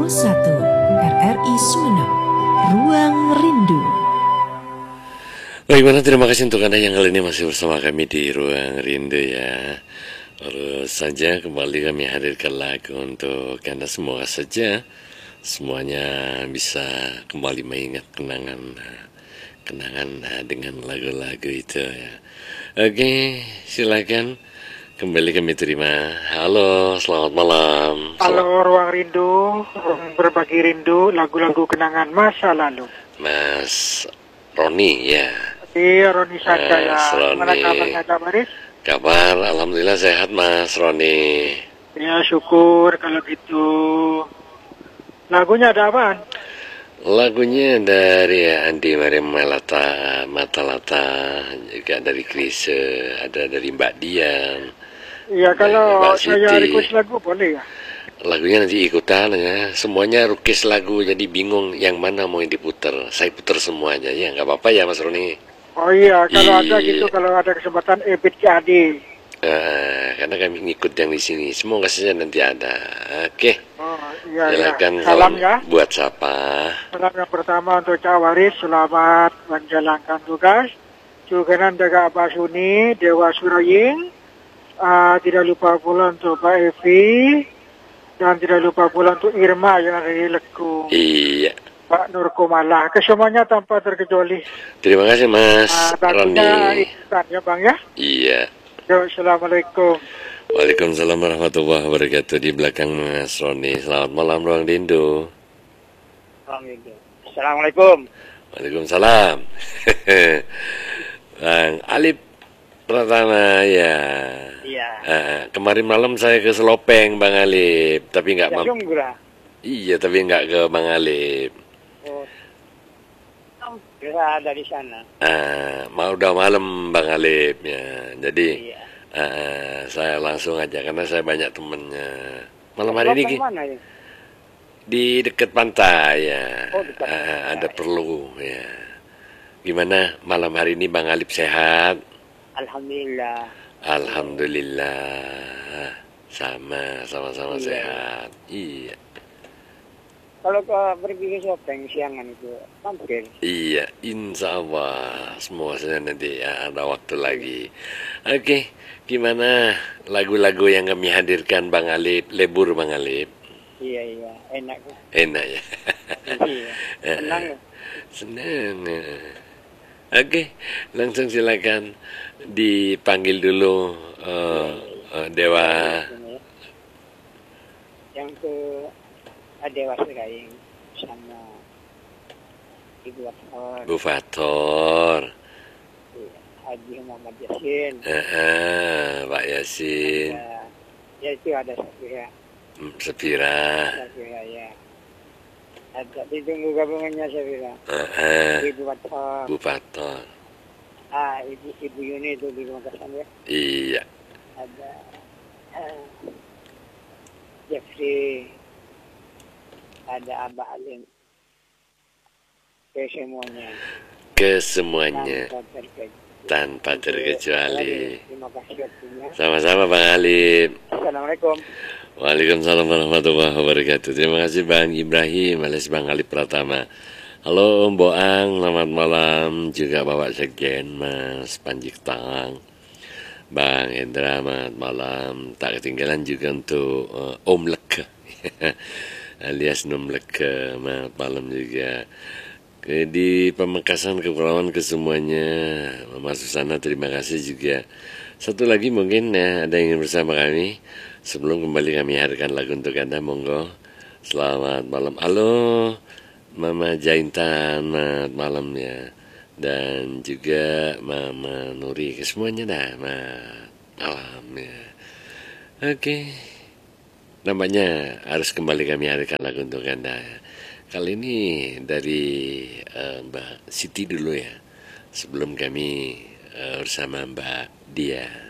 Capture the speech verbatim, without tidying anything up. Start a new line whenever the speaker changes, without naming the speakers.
satu R R I Sumeneb, Ruang Rindu.
Baik, terima kasih untuk Anda yang kali ini masih bersama kami di Ruang Rindu ya. Baru saja kembali kami hadirkan lagu untuk Anda semua saja. Semuanya bisa kembali mengingat kenangan kenangan dengan lagu-lagu itu ya. Oke, silakan kembali kami terima. Halo, selamat malam.
Halo, Ruang Rindu, berbagi rindu, lagu-lagu kenangan masa lalu.
Mas Roni ya.
Iya, Roni Sanda ya.
Roni.
Gimana kabarnya, Kak Baris?
Kabar, alhamdulillah sehat Mas Roni.
Ya, syukur kalau gitu. Lagunya ada apaan?
Lagunya dari Andi Mariam Malata, Matalata, juga dari Krise, ada dari Mbak Dian.
Iya, kalau
Mbak
saya
Siti.
request lagu boleh ya?
Lagunya nanti ikutan ya, semuanya rukis lagu, jadi bingung yang mana mau yang diputar. Saya putar semuanya ya, nggak apa-apa ya Mas Roni.
Oh iya, kalau
Iya.
ada gitu, kalau ada kesempatan Ebit K A D.
Uh, karena kami ngikut yang di sini, semoga saja nanti ada. Oke,
Oh iya, iya.
silakan
Salam ya.
buat siapa?
Salam yang pertama untuk Cak Waris, selamat menjalankan tugas. Juga Daga Basuni, Dewa Suraying. Uh, tidak lupa pula untuk Pak Evi. Dan tidak lupa pula untuk Irma yang ada di Lekung.
Iya.
Pak Nur Kumala. Kesemuanya tanpa terkecuali.
Terima kasih Mas
Uh,
Roni.
lagunya ikutan ya Bang ya.
Iya.
Yo, Assalamualaikum.
Waalaikumsalam warahmatullahi wabarakatuh. Di belakang Mas Roni. Selamat malam Ruang Rindu.
Assalamualaikum.
Waalaikumsalam. Bang Alip Pratama ya.
Iya.
Uh, kemarin malam saya ke Selopeng Bang Alip, tapi nggak mam- Iya, tapi nggak ke Bang Alip.
Oh. Kira ada di sana.
Uh, mau udah malam Bang Alip ya. Jadi
Iya.
uh, saya langsung aja karena saya banyak temennya. Malam hari ini Ki,
Mana ya?
di dekat pantai ya.
Oh, dekat
Uh,
pantai.
ada perlu ya. Gimana malam hari ini Bang Alip sehat?
Alhamdulillah.
Alhamdulillah. Sama, sama-sama
Iya.
sehat. Iya.
Kalau ke pergi ke shopping siangan itu mampir.
Iya, insya Allah semua saja nanti ya, ada waktu lagi. Oke, gimana lagu-lagu yang kami hadirkan Bang Alip, lebur Bang Alip?
Iya iya, enak.
Enak ya.
Iya. Senang.
Senang. Oke, langsung silakan dipanggil dulu uh, uh, Dewa.
Yang ke Dewa Suraying sama Ibu Fator,
Bu Fator,
Haji Muhammad Yasin.
uh, uh, Pak Yasin,
Ya, ya itu ada Safira.
hmm, Sepira,
Safira ya. Ada ditunggu gabungannya Safira.
uh, uh,
Ibu Fator.
Bu Fator.
Ah, Ibu Ibu Yuni itu di rumah Kasan ya.
Iya.
Ada uh, Jeffrey. Ada Abah Alim. Ke semuanya.
Ke semuanya
Tanpa terkecuali.
tanpa terkecuali.
Terima kasih waktunya.
Sama-sama Bang Alip.
Assalamualaikum.
Waalaikumsalam warahmatullahi wabarakatuh. Terima kasih Bang Ibrahim alias Bang Alip Pratama. Halo Om Boang, selamat malam. Juga Bapak Sekjen Mas Panji Ketang, Bang Hendra, selamat malam. Tak ketinggalan juga untuk uh, Om Leke alias Nom Leke, selamat malam juga. Oke, di Pamekasan Kepulauan ke semuanya, Mas Susana terima kasih juga. Satu lagi mungkin ya, ada yang ingin bersama kami. Sebelum kembali kami hadirkan lagu untuk Anda, monggo. Selamat malam. Halo Mama Jaintan, selamat malam ya. Dan juga Mama Nuri, ke semuanya dah, selamat malam ya. Oke, nampaknya harus kembali kami hadirkan lagu untuk Anda. Kali ini dari uh, Mbak Siti dulu ya, sebelum kami uh, bersama Mbak Dia.